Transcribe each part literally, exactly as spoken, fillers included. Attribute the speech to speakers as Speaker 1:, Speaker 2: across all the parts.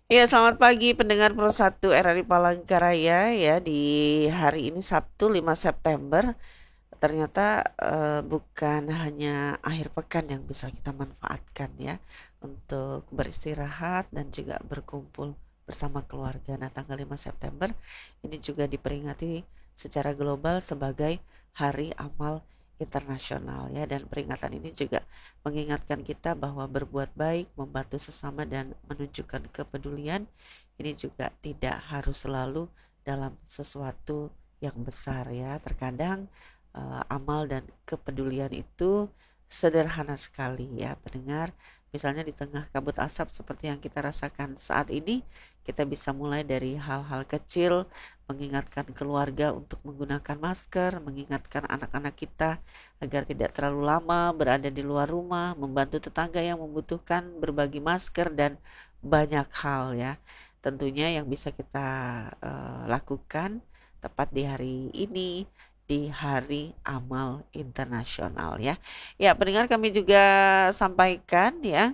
Speaker 1: Ya, selamat pagi pendengar Pro satu R R I Palangkaraya ya di hari ini Sabtu lima September. Ternyata eh, bukan hanya akhir pekan yang bisa kita manfaatkan ya untuk beristirahat dan juga berkumpul bersama keluarga. Nah, tanggal lima September ini juga diperingati secara global sebagai Hari Amal Internasional ya, dan peringatan ini juga mengingatkan kita bahwa berbuat baik, membantu sesama dan menunjukkan kepedulian ini juga tidak harus selalu dalam sesuatu yang besar ya. Terkadang uh, amal dan kepedulian itu sederhana sekali ya pendengar. Misalnya di tengah kabut asap seperti yang kita rasakan saat ini, kita bisa mulai dari hal-hal kecil, mengingatkan keluarga untuk menggunakan masker, mengingatkan anak-anak kita agar tidak terlalu lama berada di luar rumah, membantu tetangga yang membutuhkan, berbagi masker, dan banyak hal ya. Tentunya yang bisa kita uh, lakukan tepat di hari ini, di Hari Amal Internasional ya. Ya, pendengar, kami juga sampaikan ya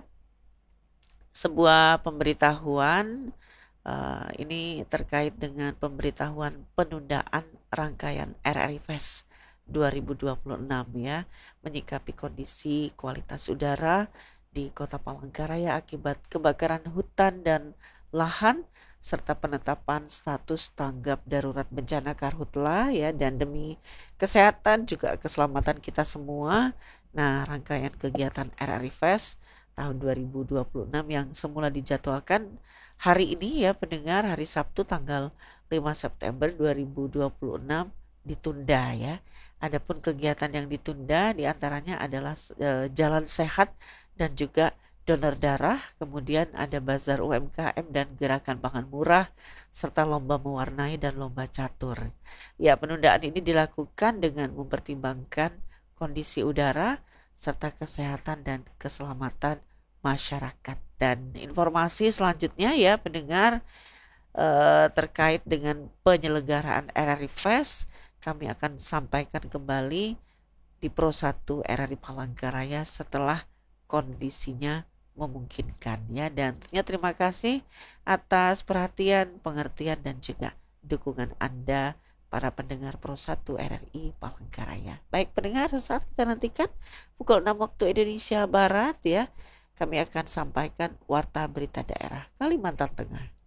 Speaker 1: sebuah pemberitahuan, uh, ini terkait dengan pemberitahuan penundaan rangkaian R R I Fest dua ribu dua puluh enam ya, menyikapi kondisi kualitas udara di Kota Palangkaraya akibat kebakaran hutan dan lahan serta penetapan status tanggap darurat bencana karhutla ya, dan demi kesehatan juga keselamatan kita semua. Nah, rangkaian kegiatan R R I Fest tahun dua ribu dua puluh enam yang semula dijadwalkan hari ini ya pendengar, hari Sabtu tanggal lima September dua ribu dua puluh enam ditunda ya. Adapun kegiatan yang ditunda diantaranya adalah e, jalan sehat dan juga donor darah, kemudian ada bazar U M K M dan gerakan pangan murah, serta lomba mewarnai dan lomba catur. Ya, penundaan ini dilakukan dengan mempertimbangkan kondisi udara serta kesehatan dan keselamatan masyarakat. Dan informasi selanjutnya ya pendengar, eh, terkait dengan penyelenggaraan R R I Fest, kami akan sampaikan kembali di Pro satu R R I Palangkaraya setelah kondisinya memungkinkan ya. Dan tentunya terima kasih atas perhatian, pengertian dan juga dukungan Anda para pendengar Pro satu R R I Palangkaraya. Baik pendengar, saat kita nantikan pukul enam waktu Indonesia Barat ya, kami akan sampaikan warta berita daerah Kalimantan Tengah.